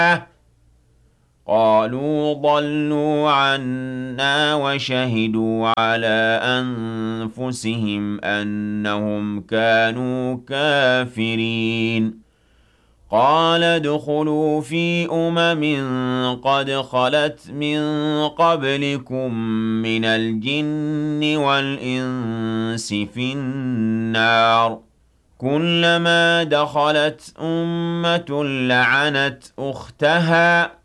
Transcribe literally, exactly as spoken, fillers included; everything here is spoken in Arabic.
قالوا ضلوا عنا وشهدوا على أنفسهم أنهم كانوا كافرين قال ادخلوا في أمم قد خلت من قبلكم من الجن والإنس في النار كلما دخلت أمة لعنت أختها